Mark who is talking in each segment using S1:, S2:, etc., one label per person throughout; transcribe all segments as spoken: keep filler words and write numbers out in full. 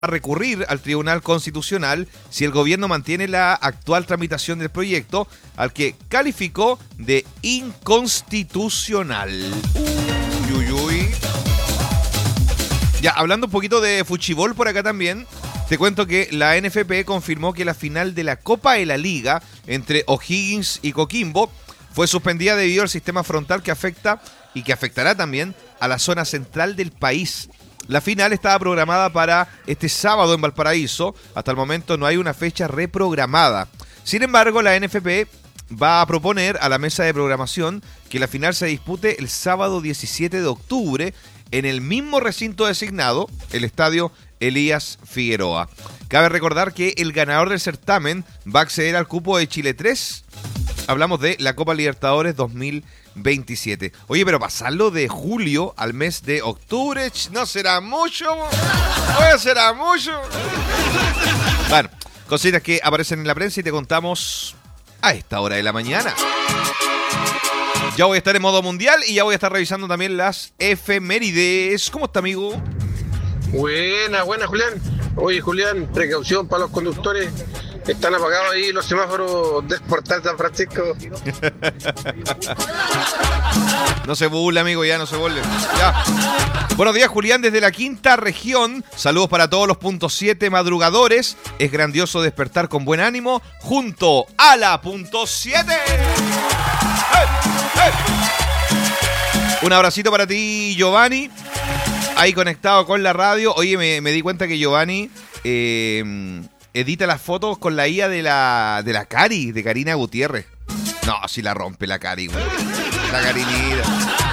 S1: a recurrir al Tribunal Constitucional si el gobierno mantiene la actual tramitación del proyecto, al que calificó de inconstitucional. Uy, uy, uy. Ya, hablando un poquito de fuchibol por acá también, te cuento que la N F P confirmó que la final de la Copa de la Liga entre O'Higgins y Coquimbo fue suspendida debido al sistema frontal que afecta y que afectará también a la zona central del país. La final estaba programada para este sábado en Valparaíso. Hasta el momento no hay una fecha reprogramada. Sin embargo, la N F P va a proponer a la mesa de programación que la final se dispute el sábado diecisiete de octubre en el mismo recinto designado, el estadio Elías Figueroa. Cabe recordar que el ganador del certamen va a acceder al cupo de Chile tres. Hablamos de la Copa Libertadores dos mil veintisiete. Oye, pero pasarlo de julio al mes de octubre, ¿no será mucho? ¿No será mucho? Bueno, cositas que aparecen en la prensa y te contamos a esta hora de la mañana. Ya voy a estar en modo mundial y ya voy a estar revisando también las efemérides. ¿Cómo está, amigo?
S2: Buena, buena, Julián. Oye, Julián, precaución para los conductores. Están apagados ahí los semáforos del Portal San Francisco.
S1: No se burle, amigo, ya no se burle. Ya. Buenos días, Julián, desde la quinta región. Saludos para todos los punto siete madrugadores. Es grandioso despertar con buen ánimo junto a la punto siete. ¡Hey! ¡Hey! Un abracito para ti, Giovanni. Ahí conectado con la radio. Oye, me, me di cuenta que Giovanni eh, edita las fotos con la I A de la, de la Cari, de Karina Gutiérrez. No, si la rompe la Cari, güey. La Carinita.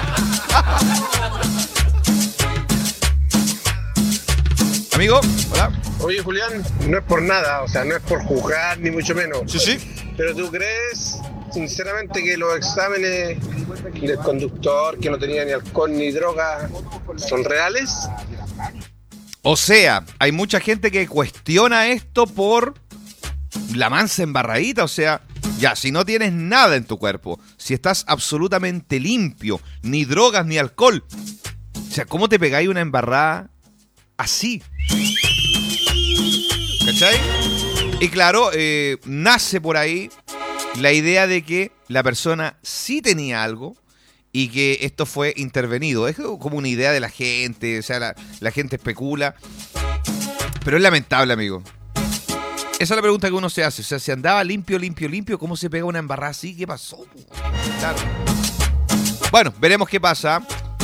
S1: Amigo, hola.
S2: Oye, Julián, no es por nada, o sea, no es por juzgar, ni mucho menos.
S1: Sí, sí.
S2: Pero ¿tú crees, sinceramente, que los exámenes del conductor, que no tenía ni alcohol ni droga, son reales?
S1: O sea, hay mucha gente que cuestiona esto por la mansa embarradita. O sea, ya, si no tienes nada en tu cuerpo, si estás absolutamente limpio, ni drogas ni alcohol, o sea, ¿cómo te pegáis una embarrada así? ¿Cachai? Y claro, eh, nace por ahí la idea de que la persona sí tenía algo y que esto fue intervenido. Es como una idea de la gente, o sea, la, la gente especula. Pero es lamentable, amigo. Esa es la pregunta que uno se hace. O sea, si andaba limpio, limpio, limpio, ¿cómo se pega una embarrada así? ¿Qué pasó? Claro. Bueno, veremos qué pasa.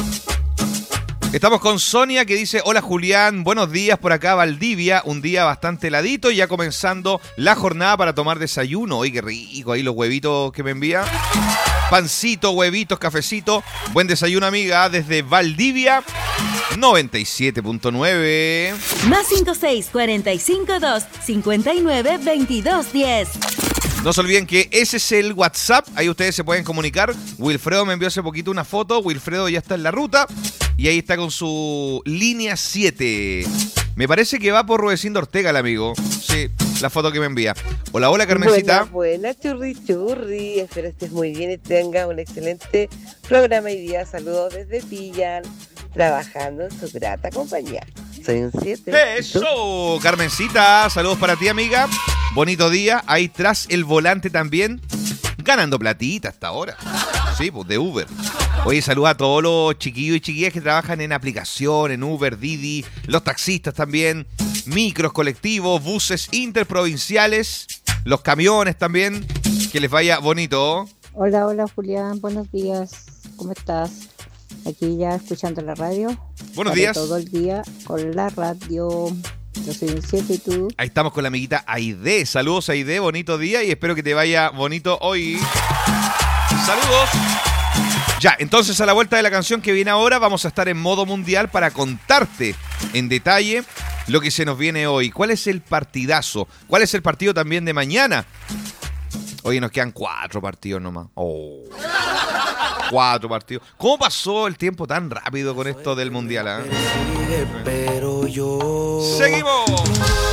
S1: Estamos con Sonia, que dice: hola, Julián, buenos días por acá, Valdivia, un día bastante heladito y ya comenzando la jornada para tomar desayuno. Oye, qué rico, ahí los huevitos que me envía. Pancito, huevitos, cafecito. Buen desayuno, amiga, desde Valdivia, noventa y siete punto nueve.
S3: Más cinco seis, cuarenta y cinco, dos, cincuenta y nueve, veintidós, diez.
S1: No se olviden que ese es el WhatsApp, ahí ustedes se pueden comunicar. Wilfredo me envió hace poquito una foto, Wilfredo ya está en la ruta y ahí está con su línea siete. Me parece que va por Rudecindo Ortega el amigo. Sí, la foto que me envía. Hola, hola, Carmencita.
S4: Buena, buena, churri, churri. Espero estés muy bien y tenga un excelente programa y día. Saludos desde Pillan, trabajando en su grata compañía. Soy un siete.
S1: ¡Eso! Carmencita, saludos para ti, amiga. Bonito día. Ahí tras el volante también, ganando platita hasta ahora. Sí, pues de Uber. Oye, saludos a todos los chiquillos y chiquillas que trabajan en aplicación, en Uber, Didi, los taxistas también, micros, colectivos, buses interprovinciales, los camiones también. Que les vaya bonito.
S5: Hola, hola, Julián. Buenos días. ¿Cómo estás? Aquí ya escuchando la radio.
S1: Buenos
S5: Estaré
S1: días.
S5: Todo el día con la radio. Yo soy un siete y tú.
S1: Ahí estamos con la amiguita Aide. Saludos, Aide. Bonito día y espero que te vaya bonito hoy. Saludos. Ya, entonces a la vuelta de la canción que viene ahora vamos a estar en modo mundial para contarte en detalle lo que se nos viene hoy. ¿Cuál es el partidazo? ¿Cuál es el partido también de mañana? Hoy nos quedan cuatro partidos nomás. Oh. Cuatro partidos. ¿Cómo pasó el tiempo tan rápido con esto del mundial? ¿Eh?
S6: Pero yo...
S1: ¡Seguimos!